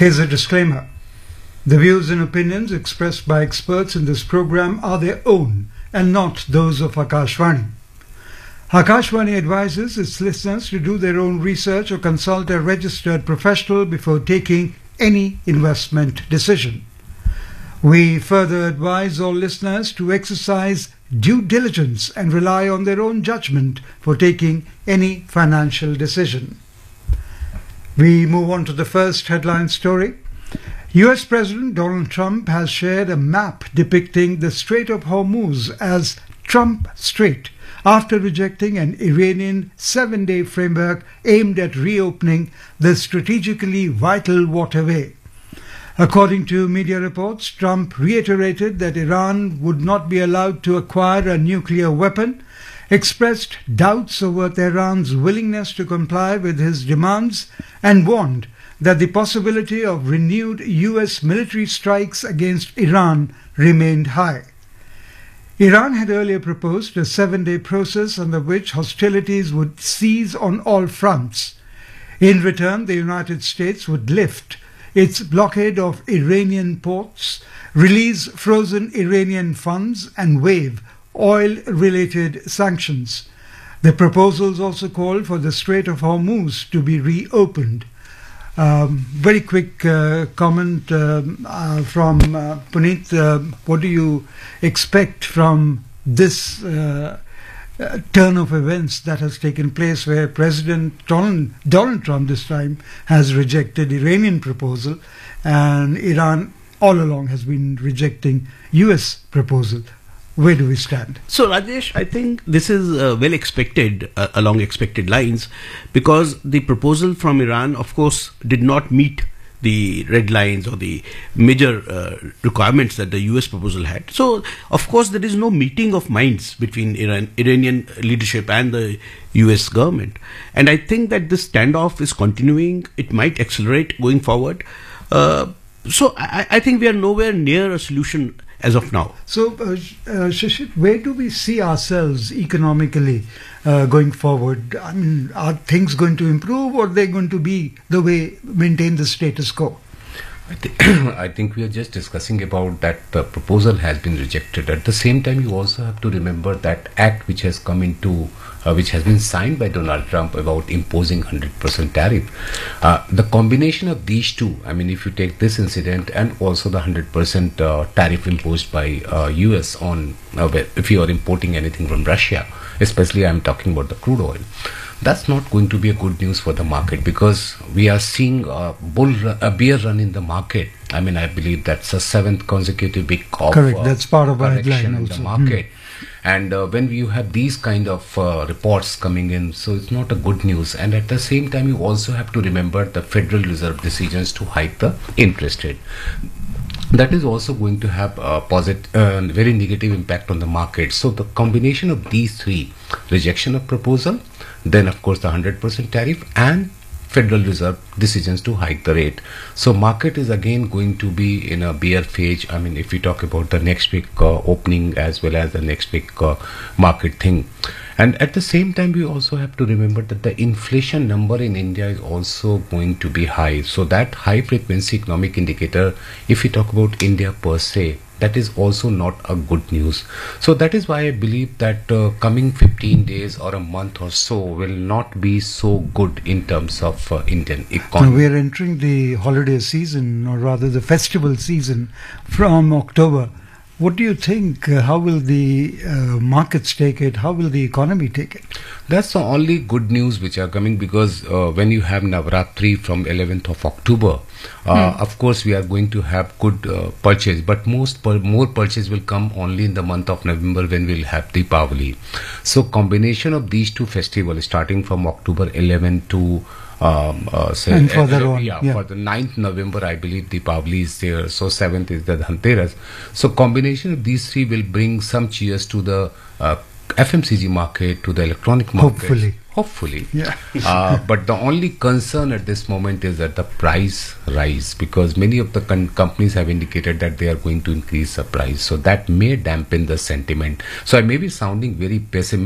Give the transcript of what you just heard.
Here's a disclaimer. The views and opinions expressed by experts in this program are their own and not those of Akashvani. Akashvani advises its listeners to do their own research or consult a registered professional before taking any investment decision. We further advise all listeners to exercise due diligence and rely on their own judgment for taking any financial decision. We move on to the first headline story. US President Donald Trump has shared a map depicting the Strait of Hormuz as Trump Strait after rejecting an Iranian 7-day framework aimed at reopening the strategically vital waterway. According to media reports, Trump reiterated that Iran would not be allowed to acquire a nuclear weapon, expressed doubts over Tehran's willingness to comply with his demands, and warned that the possibility of renewed US military strikes against Iran remained high. Iran had earlier proposed a 7-day process under which hostilities would cease on all fronts. In return, the United States would lift its blockade of Iranian ports, release frozen Iranian funds, and waive oil-related sanctions. The proposals also called for the Strait of Hormuz to be reopened. Very quick comment from Puneet. What do you expect from this turn of events that has taken place, where President Donald Trump this time has rejected Iranian proposal and Iran all along has been rejecting US proposal? Where do we stand? So Rajesh, I think this is well expected, along expected lines, because the proposal from Iran, of course, did not meet the red lines or the major requirements that the US proposal had. So, of course, there is no meeting of minds between Iranian leadership and the US government. And I think that this standoff is continuing. It might accelerate going forward. So I think we are nowhere near a solution as of now. So, Shishir, where do we see ourselves economically going forward? I mean, are things going to improve, or are they going to be the way, maintain the status quo? I think we are just discussing about that the proposal has been rejected. At the same time, you also have to remember that act which has come into which has been signed by Donald Trump about imposing 100% tariff. The combination of these two, I mean, if you take this incident and also the 100% tariff imposed by US on if you are importing anything from Russia, especially I'm talking about the crude oil, that's not going to be a good news for the market, because we are seeing a bear run in the market. I mean, I believe that's a 7th consecutive week of correct. That's part of our correction headline in also. the market. And when you have these kind of reports coming in, so it's not a good news. And at the same time, you also have to remember the Federal Reserve decisions to hike the interest rate. That is also going to have a very negative impact on the market. So the combination of these three, rejection of proposal, then of course the 100% tariff, and Federal Reserve decisions to hike the rate. So market is again going to be in a bear phase. I mean, if we talk about the next week opening as well as the next week market thing. And at the same time, we also have to remember that the inflation number in India is also going to be high. So that high frequency economic indicator, if we talk about India per se, that is also not a good news. So that is why I believe that coming 15 days or a month or so will not be so good in terms of Indian economy. Now we are entering the holiday season, or rather the festival season, from October. What do you think? How will the markets take it? How will the economy take it? That's the only good news which are coming, because when you have Navratri from 11th of October, of course we are going to have good purchase, but more purchase will come only in the month of November, when we'll have Deepavali. So combination of these two festivals starting from October 11 to and further on, for the 9th November, I believe Deepavali is there. So 7th is the Dhanteras. So combination of these three will bring some cheers to the FMCG market, to the electronic market. Hopefully. Yeah. But the only concern at this moment is that the price rise, because many of the companies have indicated that they are going to increase the price. So that may dampen the sentiment. So I may be sounding very pessimistic.